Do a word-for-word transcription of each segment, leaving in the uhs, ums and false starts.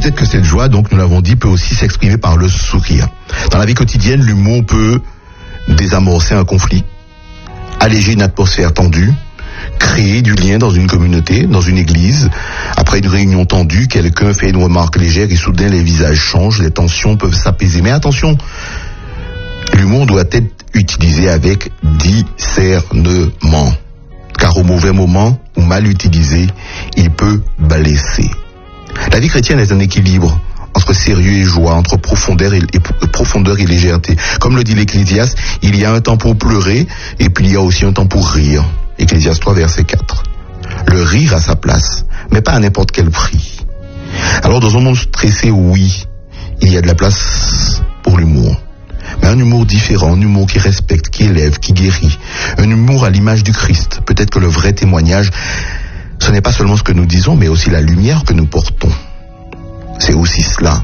peut-être que cette joie, donc nous l'avons dit, peut aussi s'exprimer par le sourire. Dans la vie quotidienne, l'humour peut désamorcer un conflit, alléger une atmosphère tendue, créer du lien dans une communauté, dans une église. Après une réunion tendue, quelqu'un fait une remarque légère et soudain les visages changent, les tensions peuvent s'apaiser. Mais attention, l'humour doit être utilisé avec discernement. Car au mauvais moment ou mal utilisé, il peut blesser. La vie chrétienne est un équilibre entre sérieux et joie, entre profondeur et, et, profondeur et légèreté. Comme le dit l'Ecclésiaste, il y a un temps pour pleurer et puis il y a aussi un temps pour rire. Ecclésiaste trois, verset quatre. Le rire a sa place, mais pas à n'importe quel prix. Alors dans un monde stressé, oui, il y a de la place pour l'humour. Mais un humour différent, un humour qui respecte, qui élève, qui guérit. Un humour à l'image du Christ. Peut-être que le vrai témoignage, ce n'est pas seulement ce que nous disons, mais aussi la lumière que nous portons. C'est aussi cela.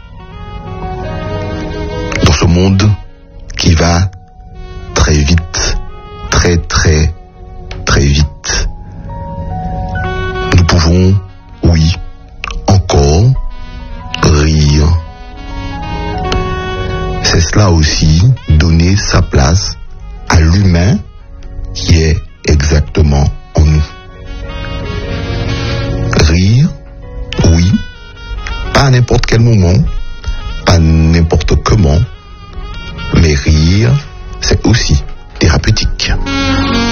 Dans ce monde qui va très vite, très très très vite, nous pouvons, oui, encore rire. C'est cela aussi, donner sa place à l'humain qui est exactement en nous. Rire, oui, pas à n'importe quel moment, pas n'importe comment, mais rire, c'est aussi thérapeutique.